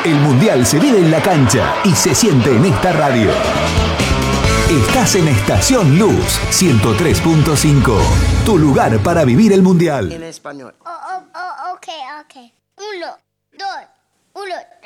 El Mundial se vive en la cancha y se siente en esta radio. Estás en Estación Luz 103.5. Tu lugar para vivir el Mundial. En español. Ok. 1, 2, 1.